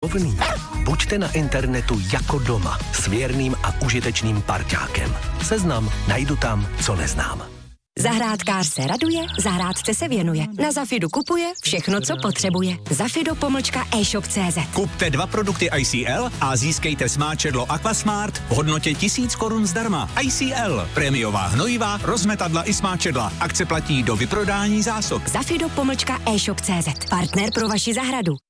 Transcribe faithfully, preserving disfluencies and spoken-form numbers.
šikovný. Buďte na internetu jako doma s věrným a užitečným parťákem. Seznam najdu tam, co neznám. Zahrádkář se raduje, zahrádce se věnuje. Na Zafidu kupuje všechno, co potřebuje. Zafido pomlčka e-shop tečka cé zet. Kupte dva produkty I C L a získejte smáčedlo Aquasmart v hodnotě tisíc korun zdarma. I C L. Prémiová hnojivá, rozmetadla i smáčedla. Akce platí do vyprodání zásob. Zafido pomlčka e-shop tečka cé zet. Partner pro vaši zahradu.